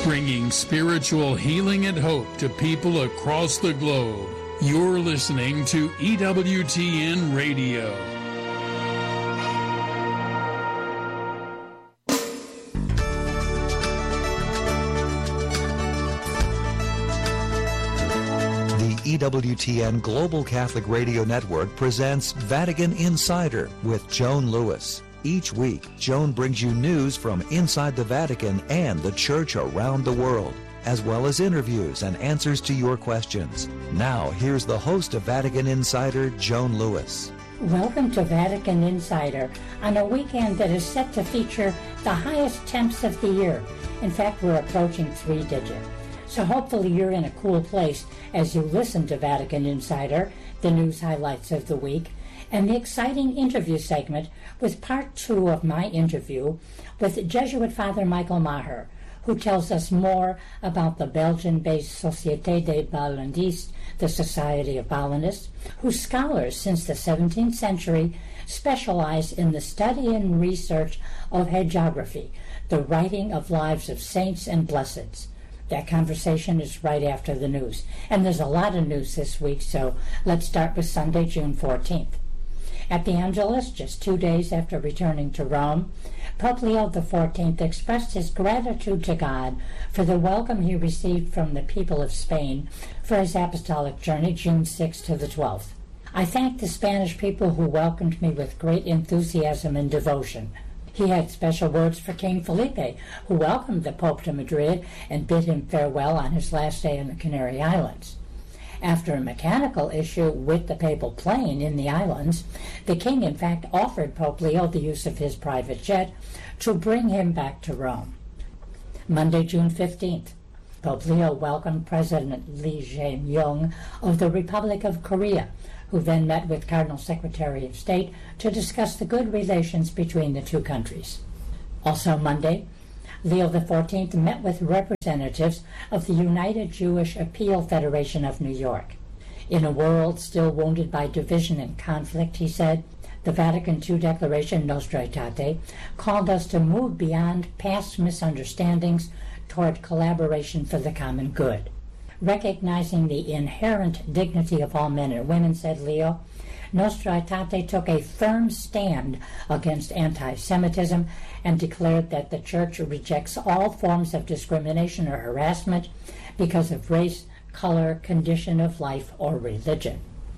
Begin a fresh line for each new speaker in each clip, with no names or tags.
bringing spiritual healing and hope to people across the globe. You're listening to EWTN Radio.
EWTN Global Catholic Radio Network presents Vatican Insider with Joan Lewis. Each week, Joan brings you news from inside the Vatican and the Church around the world, as well as interviews and answers to your questions. Now, here's the host of Vatican Insider, Joan Lewis.
Welcome to Vatican Insider on a weekend that is set to feature the highest temps of the year. In fact, we're approaching 3-digit. So hopefully you're in a cool place as you listen to Vatican Insider, the news highlights of the week, and the exciting interview segment with part 2 of my interview with Jesuit Father Michael Maher, who tells us more about the Belgian-based Société des Ballondistes, the Society of Ballonists, whose scholars since the 17th century specialize in the study and research of hagiography, the writing of lives of saints and blesseds. That conversation is right after the news. And there's a lot of news this week, so let's start with Sunday, June 14th. At the Angelus, just 2 days after returning to Rome, Pope Leo XIV expressed his gratitude to God for the welcome he received from the people of Spain for his apostolic journey, June 6th to the 12th. I thank the Spanish people who welcomed me with great enthusiasm and devotion. He had special words for King Felipe, who welcomed the Pope to Madrid and bid him farewell on his last day in the Canary Islands. After a mechanical issue with the papal plane in the islands, the king in fact offered Pope Leo the use of his private jet to bring him back to Rome. Monday, June 15th, Pope Leo welcomed President Lee Jae-myung of the Republic of Korea, who then met with Cardinal Secretary of State to discuss the good relations between the two countries. Also Monday, Leo XIV met with representatives of the United Jewish Appeal Federation of New York. In a world still wounded by division and conflict, he said, the Vatican II Declaration Nostra Aetate called us to move beyond past misunderstandings toward collaboration for the common good. Recognizing the inherent dignity of all men and women, said Leo, Nostra Aetate took a firm stand against anti-Semitism and declared that the Church rejects all forms of discrimination or harassment because of race, color, condition of life, or religion.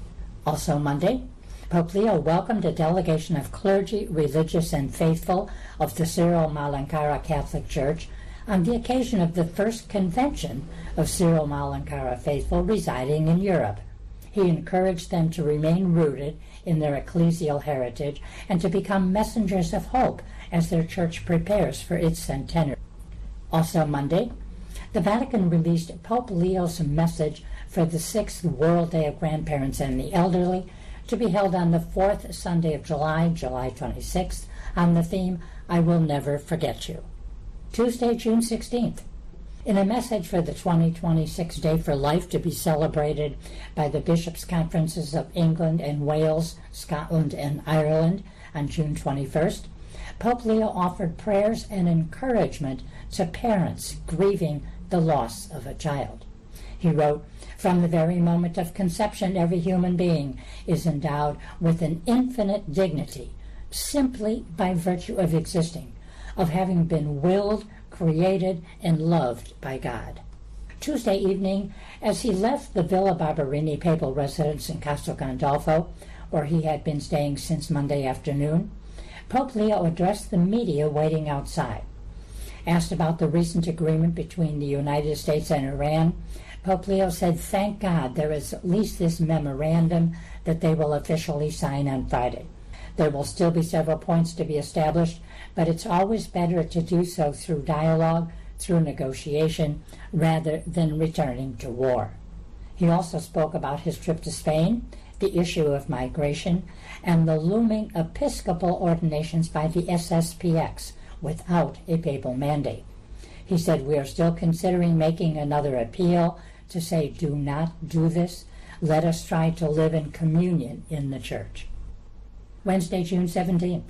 Also Monday, Pope Leo welcomed a delegation of clergy, religious, and faithful of the Syro-Malankara Catholic Church on the occasion of the first convention of Syro-Malankara faithful residing in Europe. He encouraged them to remain rooted in their ecclesial heritage and to become messengers of hope as their church prepares for its centenary. Also Monday, the Vatican released Pope Leo's message for the 6th World Day of Grandparents and the Elderly, to be held on the 4th Sunday of July, July 26th, on the theme, I Will Never Forget You. Tuesday, June 16th. In a message for the 2026 Day for Life to be celebrated by the Bishops' Conferences of England and Wales, Scotland and Ireland on June 21st, Pope Leo offered prayers and encouragement to parents grieving the loss of a child. He wrote, from the very moment of conception, every human being is endowed with an infinite dignity, simply by virtue of existing, of having been willed, created, and loved by God. Tuesday evening, as he left the Villa Barberini papal residence in Castel Gandolfo, where he had been staying since Monday afternoon, Pope Leo addressed the media waiting outside. Asked about the recent agreement between the United States and Iran, Pope Leo said, thank God there is at least this memorandum that they will officially sign on Friday. There will still be several points to be established, but it's always better to do so through dialogue, through negotiation, rather than returning to war. He also spoke about his trip to Spain, the issue of migration, and the looming episcopal ordinations by the SSPX without a papal mandate. He said, we are still considering making another appeal to say, do not do this. Let us try to live in communion in the Church. Wednesday, June 17th.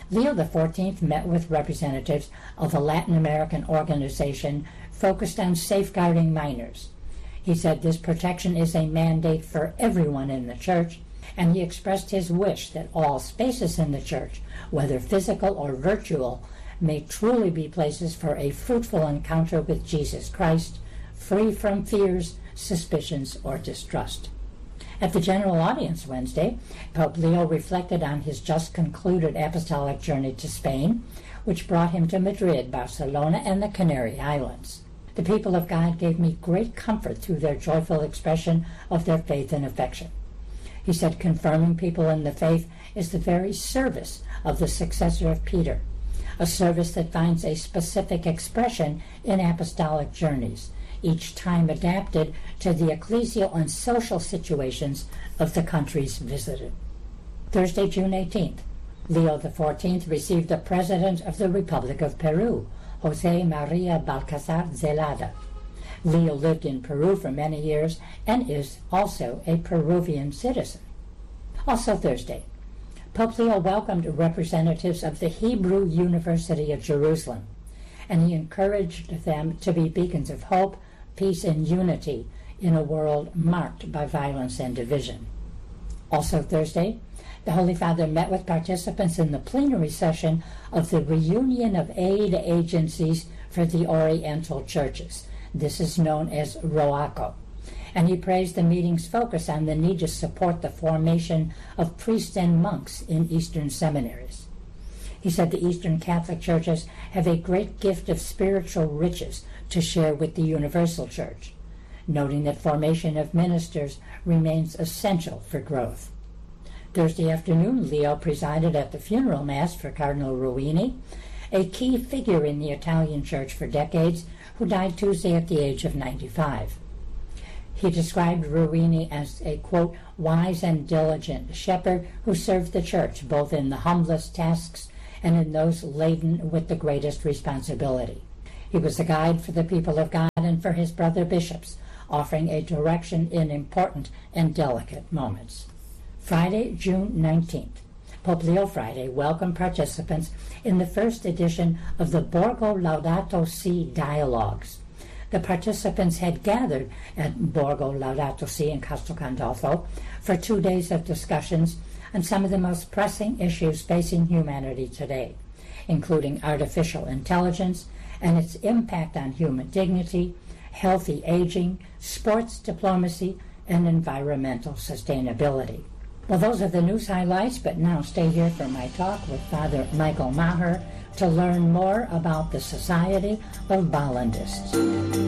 Leo XIV met with representatives of a Latin American organization focused on safeguarding minors. He said this protection is a mandate for everyone in the church, and he expressed his wish that all spaces in the church, whether physical or virtual, may truly be places for a fruitful encounter with Jesus Christ, free from fears, suspicions, or distrust. At the general audience Wednesday, Pope Leo reflected on his just concluded apostolic journey to Spain, which brought him to Madrid, Barcelona, and the Canary Islands. The people of God gave me great comfort through their joyful expression of their faith and affection. He said confirming people in the faith is the very service of the successor of Peter, a service that finds a specific expression in apostolic journeys, each time adapted to the ecclesial and social situations of the countries visited. Thursday, June 18th, Leo XIV received the President of the Republic of Peru, José María Balcázar Zelada. Leo lived in Peru for many years and is also a Peruvian citizen. Also Thursday, Pope Leo welcomed representatives of the Hebrew University of Jerusalem, and he encouraged them to be beacons of hope, peace, and unity in a world marked by violence and division. Also Thursday, the Holy Father met with participants in the plenary session of the Reunion of Aid Agencies for the Oriental Churches. This is known as ROACO. And he praised the meeting's focus on the need to support the formation of priests and monks in Eastern seminaries. He said the Eastern Catholic churches have a great gift of spiritual riches to share with the Universal Church, noting that formation of ministers remains essential for growth. Thursday afternoon, Leo presided at the funeral mass for Cardinal Ruini, a key figure in the Italian church for decades, who died Tuesday at the age of 95. He described Ruini as a, quote, wise and diligent shepherd who served the church both in the humblest tasks and in those laden with the greatest responsibility. He was a guide for the people of God and for his brother bishops, offering a direction in important and delicate moments. Friday, June 19th, Pope Leo Friday welcomed participants in the first edition of the Borgo Laudato Si Dialogues. The participants had gathered at Borgo Laudato Si in Castel Gandolfo for 2 days of discussions on some of the most pressing issues facing humanity today, including artificial intelligence and its impact on human dignity, healthy aging, sports diplomacy, and environmental sustainability. Well, those are the news highlights, but now stay here for my talk with Father Michael Maher to learn more about the Society of Bollandists.